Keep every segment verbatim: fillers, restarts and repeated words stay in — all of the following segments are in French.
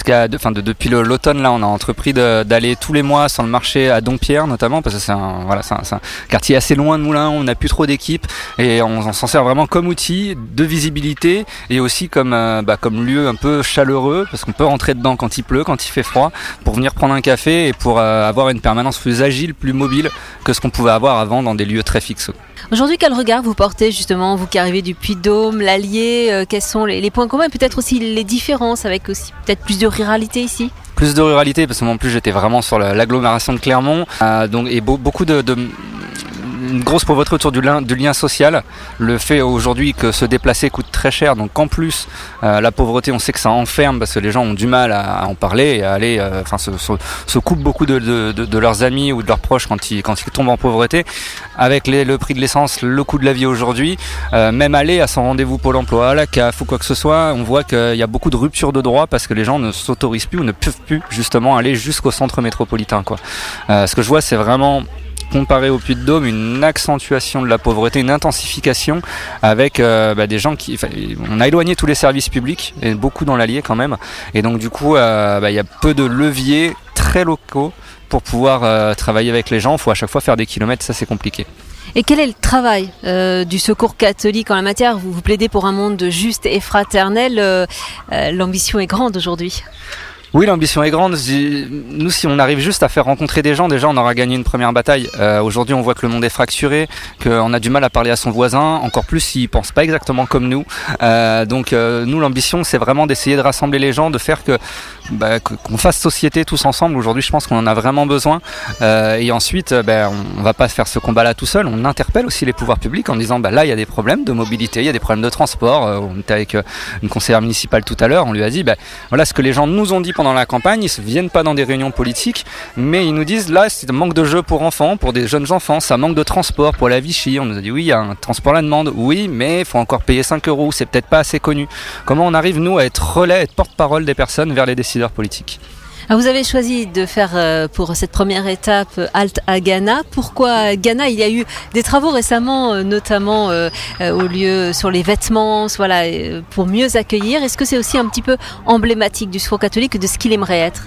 jusqu'à, enfin de, depuis le, l'automne là, on a entrepris de, d'aller tous les mois sur le marché à Dompierre notamment, parce que c'est un, voilà, c'est un, c'est un quartier assez loin de Moulins, on n'a plus trop d'équipes et on, on s'en sert vraiment comme outil de visibilité et aussi comme, euh, bah, comme lieu un peu chaleureux, parce qu'on peut rentrer dedans quand il pleut, quand il fait froid, pour venir prendre un café et pour euh, avoir une permanence plus agile, plus mobile que ce qu'on pouvait avoir avant dans des lieux très fixes. Aujourd'hui, quel regard vous portez justement, vous qui arrivez du Puy-de-Dôme, l'Allier, euh, quels sont les, les points communs et peut-être aussi les différences avec aussi peut-être plus de ruralité ici? Plus de ruralité parce que moi en plus j'étais vraiment sur la, l'agglomération de Clermont euh, donc, et beau, beaucoup de... de une grosse pauvreté autour du lien, du lien social, le fait aujourd'hui que se déplacer coûte très cher, donc en plus euh, la pauvreté on sait que ça enferme parce que les gens ont du mal à, à en parler et à aller, enfin euh, se, se, se coupent beaucoup de, de, de, de leurs amis ou de leurs proches quand ils, quand ils tombent en pauvreté. Avec les, le prix de l'essence, le coût de la vie aujourd'hui, euh, même aller à son rendez-vous Pôle emploi, à la C A F ou quoi que ce soit, on voit qu'il y a beaucoup de ruptures de droits parce que les gens ne s'autorisent plus ou ne peuvent plus justement aller jusqu'au centre métropolitain, quoi. Euh, ce que je vois c'est vraiment, comparé au Puy-de-Dôme, une accentuation de la pauvreté, une intensification avec euh, bah, des gens qui... On a éloigné tous les services publics, et beaucoup dans l'Allier quand même, et donc du coup, euh, bah, y a peu de leviers très locaux pour pouvoir euh, travailler avec les gens. Il faut à chaque fois faire des kilomètres, ça c'est compliqué. Et quel est le travail euh, du Secours catholique en la matière? Vous vous plaidez pour un monde juste et fraternel, euh, euh, l'ambition est grande aujourd'hui. Oui, l'ambition est grande. Nous, si on arrive juste à faire rencontrer des gens, déjà on aura gagné une première bataille. Euh, aujourd'hui, on voit que le monde est fracturé, qu'on a du mal à parler à son voisin, encore plus s'il pense pas exactement comme nous. Euh, donc euh, nous, l'ambition, c'est vraiment d'essayer de rassembler les gens, de faire que bah, qu'on fasse société tous ensemble. Aujourd'hui, je pense qu'on en a vraiment besoin. Euh, et ensuite, bah, on, on va pas faire ce combat-là tout seul. On interpelle aussi les pouvoirs publics en disant, bah là, il y a des problèmes de mobilité, il y a des problèmes de transport. Euh, on était avec une conseillère municipale tout à l'heure, on lui a dit, bah voilà ce que les gens nous ont dit pendant la campagne, ils ne viennent pas dans des réunions politiques, mais ils nous disent là c'est un manque de jeux pour enfants, pour des jeunes enfants, ça manque de transport pour la Vichy. On nous a dit oui, il y a un transport à la demande, oui, mais il faut encore payer cinq euros, c'est peut-être pas assez connu. Comment on arrive nous à être relais, à être porte-parole des personnes vers les décideurs politiques? Alors vous avez choisi de faire euh, pour cette première étape halte à Gannat. Pourquoi Gannat? Il y a eu des travaux récemment, euh, notamment euh, euh, au lieu sur les vêtements, voilà, euh, pour mieux accueillir. Est-ce que c'est aussi un petit peu emblématique du Secours catholique de ce qu'il aimerait être?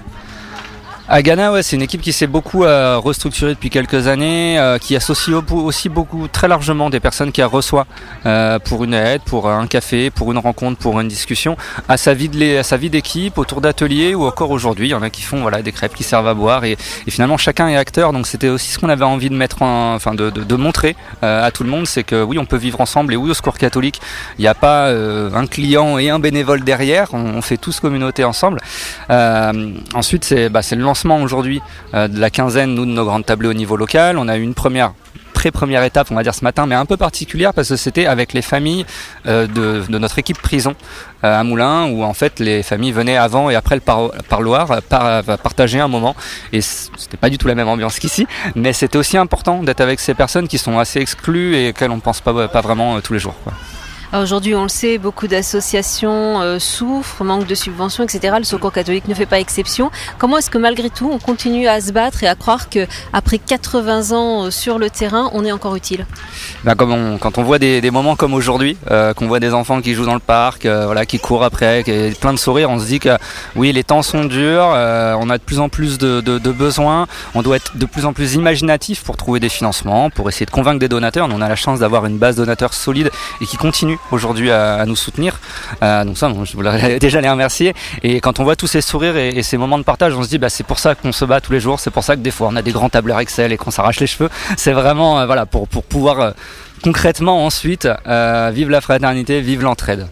À Gannat, ouais, c'est une équipe qui s'est beaucoup euh, restructurée depuis quelques années, euh, qui associe aussi beaucoup, très largement, des personnes qu'elle reçoit euh, pour une aide, pour un café, pour une rencontre, pour une discussion, à sa vie, de à sa vie d'équipe, autour d'ateliers ou encore aujourd'hui. Il y en a qui font voilà, des crêpes qui servent à boire et, et finalement chacun est acteur. Donc c'était aussi ce qu'on avait envie de mettre, en, enfin de, de, de montrer euh, à tout le monde, c'est que oui, on peut vivre ensemble et oui, au Secours catholique, il n'y a pas euh, un client et un bénévole derrière. On, on fait tous communauté ensemble. Euh, ensuite, c'est, bah, c'est le lancement aujourd'hui euh, de la quinzaine, nous, de nos grandes tablées au niveau local. On a eu une première, très première étape, on va dire ce matin, mais un peu particulière parce que c'était avec les familles euh, de, de notre équipe prison euh, à Moulins, où en fait les familles venaient avant et après le par- parloir par- partager un moment. Et c'était pas du tout la même ambiance qu'ici, mais c'était aussi important d'être avec ces personnes qui sont assez exclues et auxquelles on ne pense pas, pas vraiment euh, tous les jours, quoi. Aujourd'hui, on le sait, beaucoup d'associations euh, souffrent, manque de subventions, et cetera. Le Secours catholique ne fait pas exception. Comment est-ce que malgré tout, on continue à se battre et à croire qu'après quatre-vingts ans sur le terrain, on est encore utile? Ben, comme on, quand on voit des, des moments comme aujourd'hui, euh, qu'on voit des enfants qui jouent dans le parc, euh, voilà, qui courent après, qui ont plein de sourires, on se dit que oui, les temps sont durs, euh, on a de plus en plus de, de, de besoins, on doit être de plus en plus imaginatif pour trouver des financements, pour essayer de convaincre des donateurs. On a la chance d'avoir une base donateur solide et qui continue aujourd'hui à, à nous soutenir. Euh, donc ça, bon, je voulais déjà les remercier. Et quand on voit tous ces sourires et, et ces moments de partage, on se dit bah c'est pour ça qu'on se bat tous les jours, c'est pour ça que des fois on a des grands tableurs Excel et qu'on s'arrache les cheveux. C'est vraiment euh, voilà pour pour pouvoir euh, concrètement ensuite euh, vivre la fraternité, vivre l'entraide.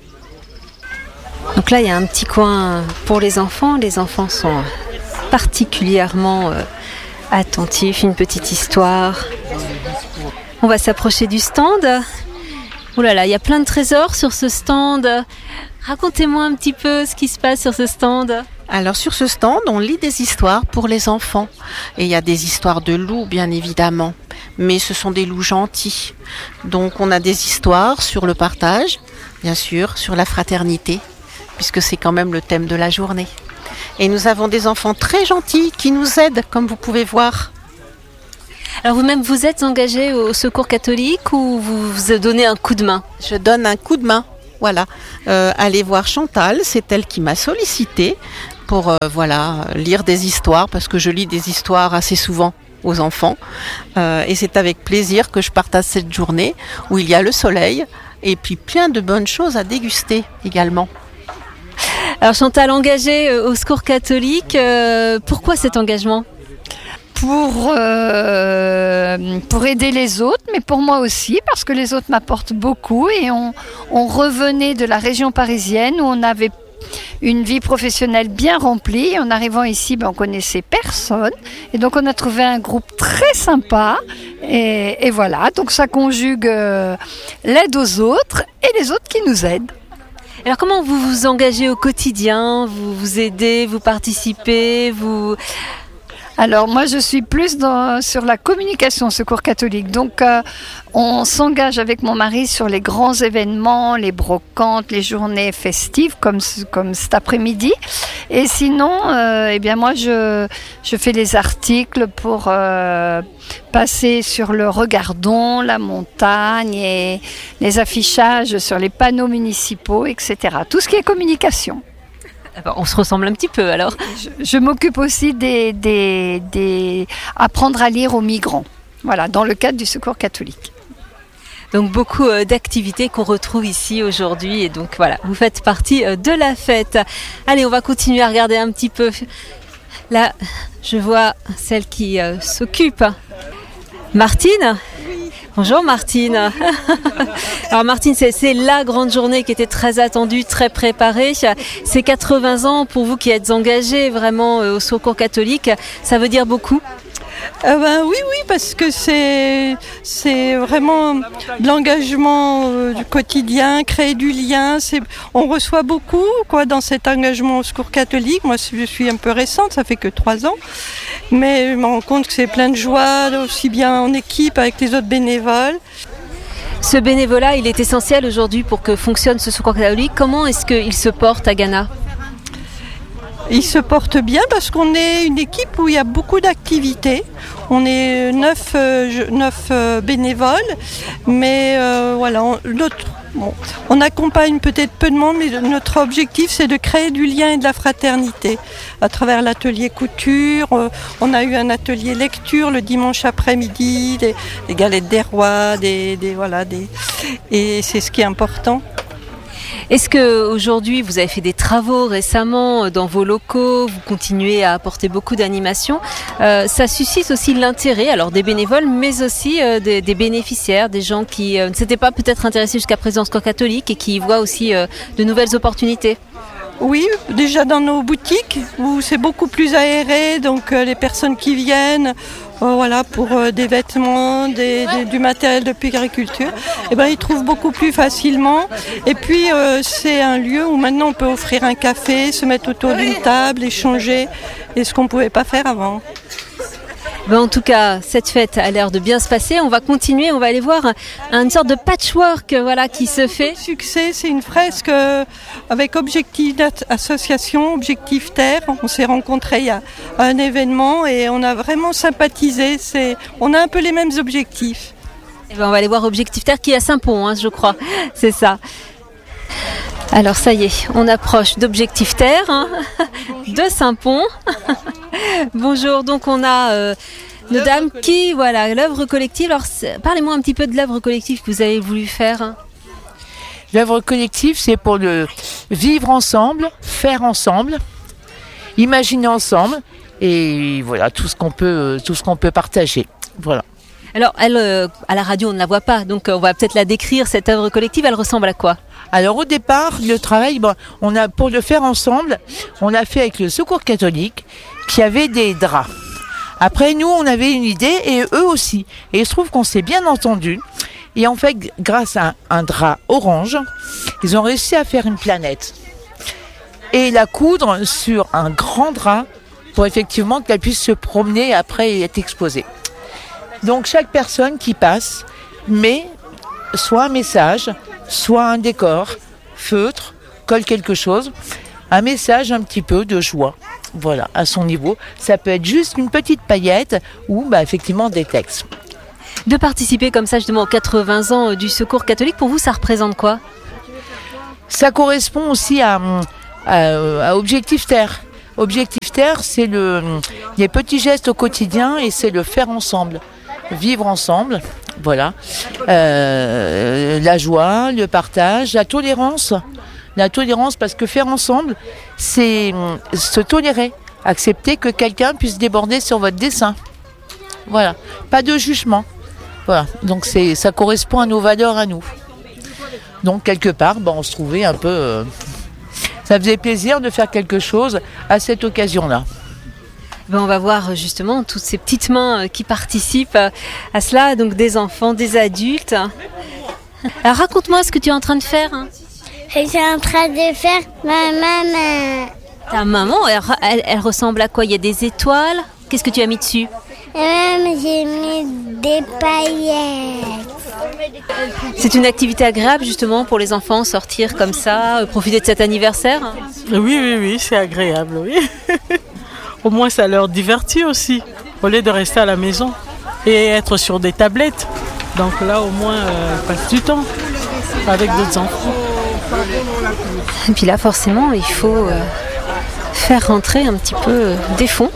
Donc là, il y a un petit coin pour les enfants. Les enfants sont particulièrement euh, attentifs. Une petite histoire. On va s'approcher du stand. Oh là là, il y a plein de trésors sur ce stand. Racontez-moi un petit peu ce qui se passe sur ce stand. Alors sur ce stand, on lit des histoires pour les enfants. Et il y a des histoires de loups, bien évidemment. Mais ce sont des loups gentils. Donc on a des histoires sur le partage, bien sûr, sur la fraternité, puisque c'est quand même le thème de la journée. Et nous avons des enfants très gentils qui nous aident, comme vous pouvez voir. Alors vous-même, vous êtes engagé au Secours catholique ou vous vous donnez un coup de main? Je donne un coup de main, voilà. Euh, allez voir Chantal, c'est elle qui m'a sollicité pour euh, voilà lire des histoires, parce que je lis des histoires assez souvent aux enfants. Euh, et c'est avec plaisir que je partage cette journée où il y a le soleil et puis plein de bonnes choses à déguster également. Alors Chantal, engagée au Secours catholique, euh, pourquoi cet engagement ? Pour, euh, pour aider les autres, mais pour moi aussi, parce que les autres m'apportent beaucoup. Et on, on revenait de la région parisienne où on avait une vie professionnelle bien remplie. En arrivant ici, ben, on connaissait personne. Et donc on a trouvé un groupe très sympa. Et, et voilà, donc ça conjugue euh, l'aide aux autres et les autres qui nous aident. Alors comment vous vous engagez au quotidien ? Vous vous aidez, vous participez, vous... Alors moi je suis plus dans, sur la communication Secours catholique, donc euh, on s'engage avec mon mari sur les grands événements, les brocantes, les journées festives comme, comme cet après-midi, et sinon euh, eh bien moi je, je fais les articles pour euh, passer sur le Regardon, la montagne et les affichages sur les panneaux municipaux, et cetera. Tout ce qui est communication. On se ressemble un petit peu alors. Je, je m'occupe aussi des, des, des apprendre à lire aux migrants, voilà, dans le cadre du Secours catholique. Donc beaucoup d'activités qu'on retrouve ici aujourd'hui et donc voilà, vous faites partie de la fête. Allez, on va continuer à regarder un petit peu. Là, je vois celle qui euh, s'occupe. Martine ? Bonjour Martine. Alors Martine, c'est, c'est la grande journée qui était très attendue, très préparée. C'est quatre-vingts ans pour vous qui êtes engagée vraiment au Secours catholique. Ça veut dire beaucoup ? Euh ben, oui, oui, parce que c'est, c'est vraiment de l'engagement euh, du quotidien, créer du lien. C'est, on reçoit beaucoup quoi, dans cet engagement au Secours catholique. Moi, je suis un peu récente, ça fait que trois ans. Mais je me rends compte que c'est plein de joie, aussi bien en équipe avec les autres bénévoles. Ce bénévolat, il est essentiel aujourd'hui pour que fonctionne ce Secours catholique. Comment est-ce qu'il se porte à Ghana ? Il se porte bien parce qu'on est une équipe où il y a beaucoup d'activités. On est neuf, euh, neuf euh, bénévoles, mais euh, voilà, on, notre, bon, on accompagne peut-être peu de monde, mais notre objectif c'est de créer du lien et de la fraternité à travers l'atelier couture. Euh, on a eu un atelier lecture le dimanche après-midi, des, des galettes des rois, des, des voilà, des, et c'est ce qui est important. Est-ce qu'aujourd'hui, vous avez fait des travaux récemment dans vos locaux, vous continuez à apporter beaucoup d'animations, euh, ça suscite aussi l'intérêt alors des bénévoles, mais aussi euh, des, des bénéficiaires, des gens qui euh, ne s'étaient pas peut-être intéressés jusqu'à présent au Secours catholique et qui voient aussi euh, de nouvelles opportunités? Oui, déjà dans nos boutiques où c'est beaucoup plus aéré, donc euh, les personnes qui viennent euh, voilà, pour euh, des vêtements, des, des, du matériel de puériculture, eh ben, ils trouvent beaucoup plus facilement. Et puis euh, c'est un lieu où maintenant on peut offrir un café, se mettre autour d'une table, échanger, et ce qu'on ne pouvait pas faire avant. Ben en tout cas, cette fête a l'air de bien se passer. On va continuer, on va aller voir une sorte de patchwork voilà, qui se fait. Le succès, c'est une fresque avec Objectif Association, Objectif Terre. On s'est rencontrés à un événement et on a vraiment sympathisé. C'est, on a un peu les mêmes objectifs. Et ben on va aller voir Objectif Terre qui est à Saint-Pont, hein, je crois. C'est ça. Alors ça y est, on approche d'Objectif Terre, hein, de Saint-Pont. Bonjour, donc on a euh, nos dames qui, voilà, l'œuvre collective. Alors parlez-moi un petit peu de l'œuvre collective que vous avez voulu faire. L'œuvre collective, c'est pour le vivre ensemble, faire ensemble, imaginer ensemble, et voilà tout ce qu'on peut, tout ce qu'on peut partager. Voilà. Alors, elle, euh, à la radio, on ne la voit pas, donc euh, on va peut-être la décrire, cette œuvre collective. Elle ressemble à quoi ? Alors, au départ, le travail, bon, on a, pour le faire ensemble, on l'a fait avec le Secours catholique, qui avait des draps. Après, nous, on avait une idée, et eux aussi. Et il se trouve qu'on s'est bien entendu. Et en fait, grâce à un, un drap orange, ils ont réussi à faire une planète. Et la coudre sur un grand drap, pour effectivement qu'elle puisse se promener après et être exposée. Donc chaque personne qui passe met soit un message, soit un décor, feutre, colle quelque chose, un message un petit peu de joie. Voilà, à son niveau. Ça peut être juste une petite paillette ou bah, effectivement des textes. De participer comme ça justement aux quatre-vingts ans du Secours catholique, pour vous ça représente quoi ? Ça correspond aussi à, à, à Objectif Terre. Objectif Terre, c'est le, les petits gestes au quotidien et c'est le faire ensemble, vivre ensemble, voilà. Euh, la joie, le partage, la tolérance, la tolérance parce que faire ensemble, c'est se tolérer, accepter que quelqu'un puisse déborder sur votre dessin, voilà. Pas de jugement, voilà. Donc c'est, ça correspond à nos valeurs à nous. Donc quelque part, ben, on se trouvait un peu... Euh, ça faisait plaisir de faire quelque chose à cette occasion-là. Ben, on va voir justement toutes ces petites mains qui participent à cela, donc des enfants, des adultes. Alors raconte-moi ce que tu es en train de faire. Hein. Je suis en train de faire ma maman. Ta maman, elle, elle, elle ressemble à quoi? Il y a des étoiles. Qu'est-ce que tu as mis dessus? Même j'ai mis des paillettes. C'est une activité agréable justement pour les enfants, sortir comme ça, euh, profiter de cet anniversaire. Oui, oui, oui, c'est agréable, oui. Au moins ça leur divertit aussi, au lieu de rester à la maison et être sur des tablettes. Donc là au moins euh, ils passent du temps avec d'autres enfants. Et puis là forcément il faut euh, faire rentrer un petit peu euh, des fonds.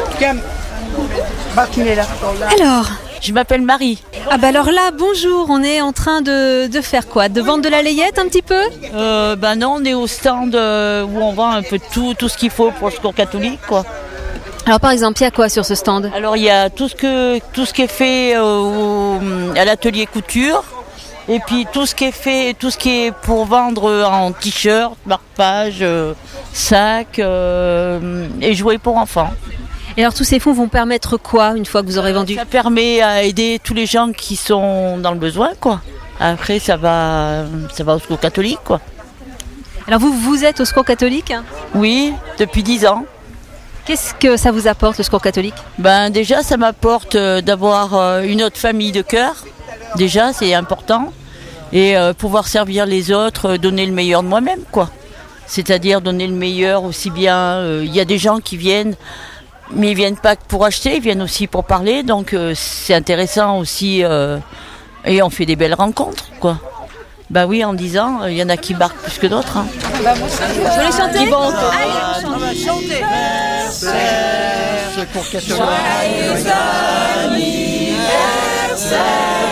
Alors, je m'appelle Marie. Ah bah alors là, bonjour, on est en train de, de faire quoi? De vendre de la layette un petit peu? euh, Ben non, on est au stand euh, où on vend un peu tout, tout ce qu'il faut pour le secours catholique, quoi. Alors par exemple, il y a quoi sur ce stand? Alors il y a tout ce, que, tout ce qui est fait euh, au, à l'atelier couture. Et puis tout ce qui est fait, tout ce qui est pour vendre en t-shirt, marque-page, euh, sac euh, et jouets pour enfants. Et alors tous ces fonds vont permettre quoi une fois que vous aurez vendu? Ça permet à aider tous les gens qui sont dans le besoin, quoi. Après ça va, ça va au secours catholique, quoi. Alors vous, vous êtes au secours catholique? Oui, depuis dix ans. Qu'est-ce que ça vous apporte le secours catholique? Ben déjà ça m'apporte euh, d'avoir euh, une autre famille de cœur. Déjà c'est important. Et euh, pouvoir servir les autres, euh, donner le meilleur de moi-même, quoi. C'est-à-dire donner le meilleur aussi bien. Il euh, y a des gens qui viennent. Mais ils viennent pas que pour acheter, ils viennent aussi pour parler, donc euh, c'est intéressant aussi, euh, et on fait des belles rencontres, quoi. Bah oui, en dix ans, il y en a qui marquent plus que d'autres. Hein. Bah, moi, ça, vous voulez chanter? Bon, allez, on va chanter. Secours catholique. Joyeux anniversaire.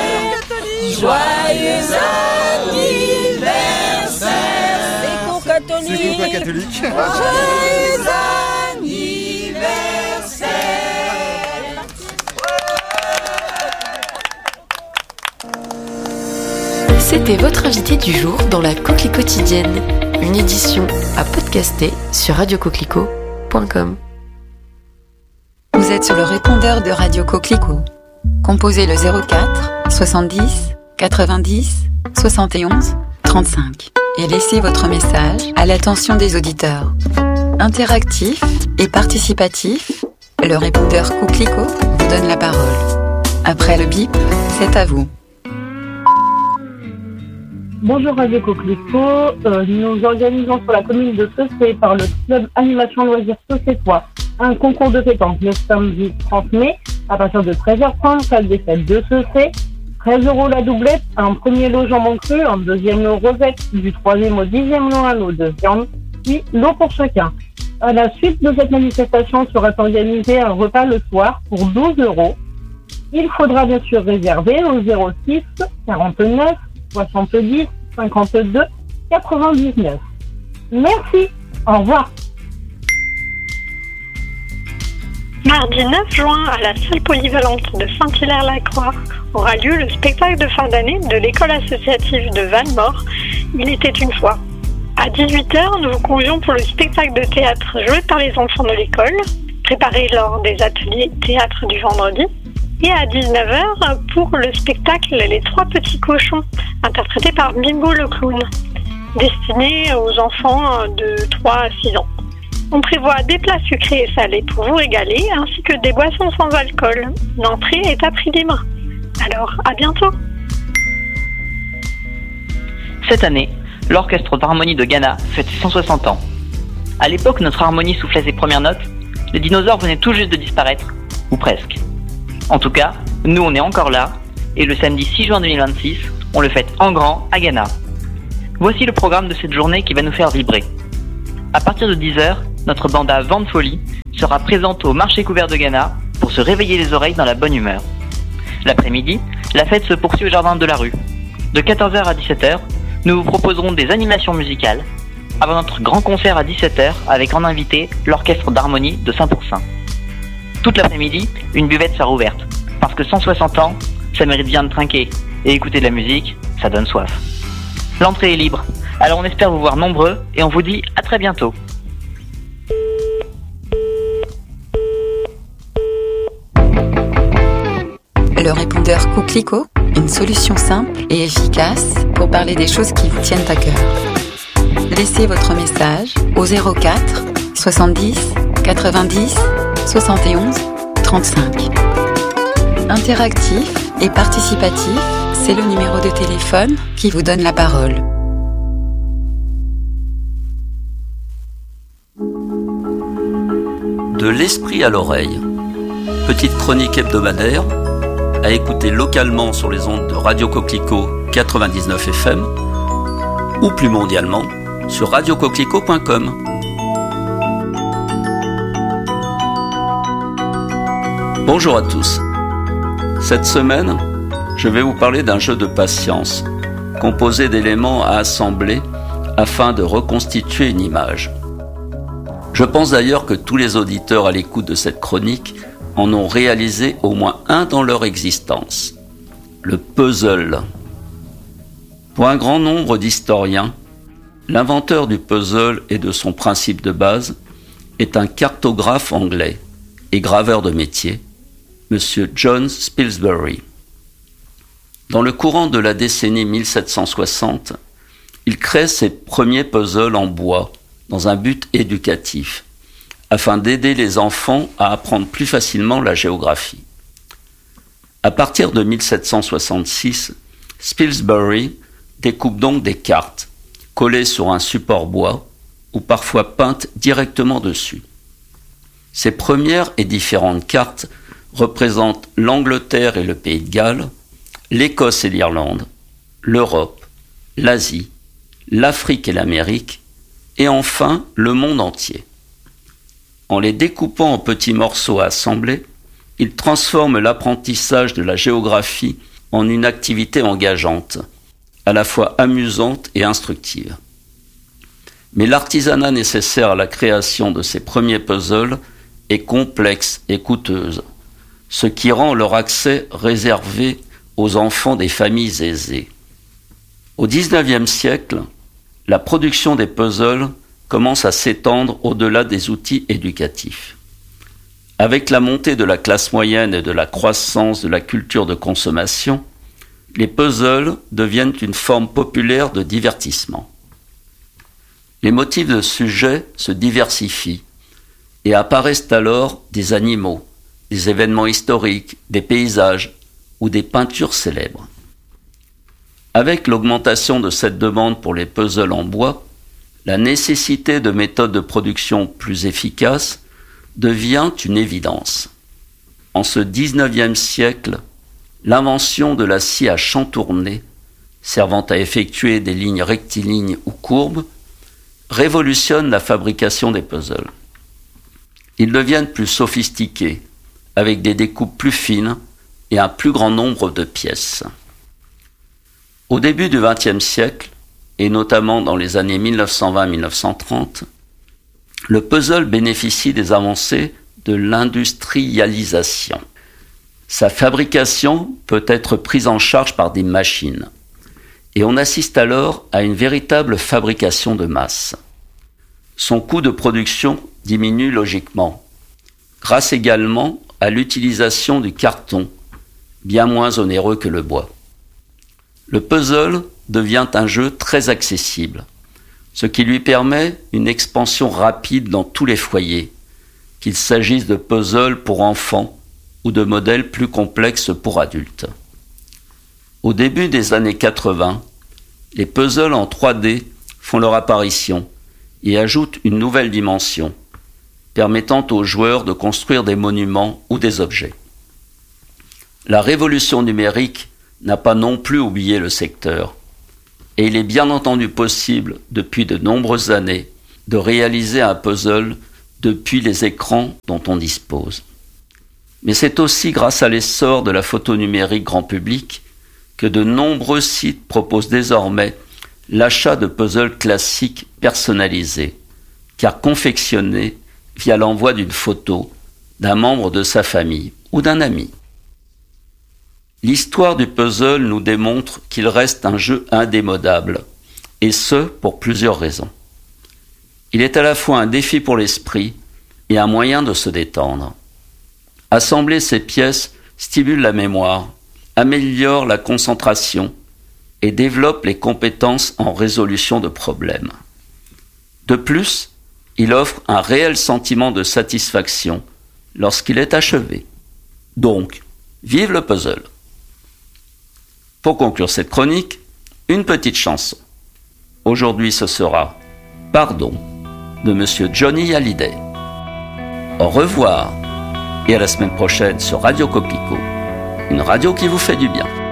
Joyeux anniversaire. Secours catholique. Secours catholique. Joyeux C'était votre invité du jour dans la Coquelie Quotidienne, une édition à podcaster sur radio coquelicot point com. Vous êtes sur le répondeur de Radio Coquelicot. Composez le zéro quatre soixante-dix quatre-vingt-dix soixante et onze trente-cinq et laissez votre message à l'attention des auditeurs. Interactif et participatif, le répondeur Coquelicot vous donne la parole. Après le bip, c'est à vous. Bonjour Radio Coquelicot, euh, nous organisons sur la commune de Saucé par le club Animation Loisirs Saucétois un concours de pétanque le samedi trente mai à partir de treize heures trente, salle des fêtes de Saucé. treize euros la doublette, un premier lot jambon cru, un deuxième lot rosette, du troisième au dixième lot un lot de viande, puis lot pour chacun. À la suite de cette manifestation sera organisé un repas le soir pour douze euros. Il faudra bien sûr réserver au zéro six quarante-neuf soixante-dix cinquante-deux quatre-vingt-dix-neuf. Merci, au revoir. Mardi neuf juin, à la salle polyvalente de Saint-Hilaire-la-Croix, aura lieu le spectacle de fin d'année de l'école associative de Valmore, Il était une fois. À dix-huit heures, nous vous convions pour le spectacle de théâtre joué par les enfants de l'école, préparé lors des ateliers théâtre du vendredi. Et à dix-neuf heures, pour le spectacle Les Trois Petits Cochons, interprété par Bingo le Clown, destiné aux enfants de trois à six ans. On prévoit des plats sucrés et salés pour vous régaler, ainsi que des boissons sans alcool. L'entrée est à prix libre. Alors, à bientôt. Cette année, l'Orchestre d'harmonie de Ghana fête ses cent soixante ans. À l'époque, notre harmonie soufflait ses premières notes, les dinosaures venaient tout juste de disparaître, ou presque. En tout cas, nous on est encore là, et le samedi six juin deux mille vingt-six, on le fête en grand à Ghana. Voici le programme de cette journée qui va nous faire vibrer. À partir de dix heures, notre banda Vent de Folie sera présente au marché couvert de Ghana pour se réveiller les oreilles dans la bonne humeur. L'après-midi, la fête se poursuit au jardin de la rue. De quatorze heures à dix-sept heures, nous vous proposerons des animations musicales avant notre grand concert à dix-sept heures avec en invité l'orchestre d'harmonie de Saint-Pourçain. Toute l'après-midi, une buvette sera ouverte parce que cent soixante ans, ça mérite bien de trinquer et écouter de la musique, ça donne soif. L'entrée est libre, alors on espère vous voir nombreux et on vous dit à très bientôt. Le répondeur Coquelicot, une solution simple et efficace pour parler des choses qui vous tiennent à cœur. Laissez votre message au zéro quatre soixante-dix quatre-vingt-dix soixante et onze trente-cinq. Interactif et participatif, c'est le numéro de téléphone qui vous donne la parole. De l'esprit à l'oreille. Petite chronique hebdomadaire à écouter localement sur les ondes de Radio Coquelicot quatre-vingt-dix-neuf F M ou plus mondialement sur radio coquelicot point com. Bonjour à tous. Cette semaine, je vais vous parler d'un jeu de patience, composé d'éléments à assembler afin de reconstituer une image. Je pense d'ailleurs que tous les auditeurs à l'écoute de cette chronique en ont réalisé au moins un dans leur existence. Le puzzle. Pour un grand nombre d'historiens, l'inventeur du puzzle et de son principe de base est un cartographe anglais et graveur de métier, Monsieur John Spilsbury. Dans le courant de la décennie mille sept cent soixante, il crée ses premiers puzzles en bois dans un but éducatif, afin d'aider les enfants à apprendre plus facilement la géographie. À partir de mille sept cent soixante-six, Spilsbury découpe donc des cartes, collées sur un support bois ou parfois peintes directement dessus. Ces premières et différentes cartes représentent l'Angleterre et le Pays de Galles, l'Écosse et l'Irlande, l'Europe, l'Asie, l'Afrique et l'Amérique, et enfin le monde entier. En les découpant en petits morceaux à assembler, il transforme l'apprentissage de la géographie en une activité engageante, à la fois amusante et instructive. Mais l'artisanat nécessaire à la création de ces premiers puzzles est complexe et coûteuse, ce qui rend leur accès réservé aux enfants des familles aisées. Au dix-neuvième siècle, la production des puzzles commence à s'étendre au-delà des outils éducatifs. Avec la montée de la classe moyenne et de la croissance de la culture de consommation, les puzzles deviennent une forme populaire de divertissement. Les motifs de sujet se diversifient et apparaissent alors des animaux, des événements historiques, des paysages ou des peintures célèbres. Avec l'augmentation de cette demande pour les puzzles en bois, la nécessité de méthodes de production plus efficaces devient une évidence. En ce dix-neuvième siècle, l'invention de la scie à chantourner, servant à effectuer des lignes rectilignes ou courbes, révolutionne la fabrication des puzzles. Ils deviennent plus sophistiqués, avec des découpes plus fines et un plus grand nombre de pièces. Au début du vingtième siècle, et notamment dans les années mille neuf cent vingt à mille neuf cent trente, le puzzle bénéficie des avancées de l'industrialisation. Sa fabrication peut être prise en charge par des machines, et on assiste alors à une véritable fabrication de masse. Son coût de production diminue logiquement, grâce également à l'utilisation du carton, bien moins onéreux que le bois. Le puzzle devient un jeu très accessible, ce qui lui permet une expansion rapide dans tous les foyers, qu'il s'agisse de puzzles pour enfants ou de modèles plus complexes pour adultes. Au début des années quatre-vingts, les puzzles en trois D font leur apparition et ajoutent une nouvelle dimension, permettant aux joueurs de construire des monuments ou des objets. La révolution numérique n'a pas non plus oublié le secteur, et il est bien entendu possible, depuis de nombreuses années, de réaliser un puzzle depuis les écrans dont on dispose. Mais c'est aussi grâce à l'essor de la photo numérique grand public que de nombreux sites proposent désormais l'achat de puzzles classiques personnalisés, car confectionnés via l'envoi d'une photo d'un membre de sa famille ou d'un ami. L'histoire du puzzle nous démontre qu'il reste un jeu indémodable, et ce, pour plusieurs raisons. Il est à la fois un défi pour l'esprit et un moyen de se détendre. Assembler ces pièces stimule la mémoire, améliore la concentration et développe les compétences en résolution de problèmes. De plus, il offre un réel sentiment de satisfaction lorsqu'il est achevé. Donc, vive le puzzle! Pour conclure cette chronique, une petite chanson. Aujourd'hui, ce sera « Pardon » de Monsieur Johnny Hallyday. Au revoir et à la semaine prochaine sur Radio Coquelicot, une radio qui vous fait du bien.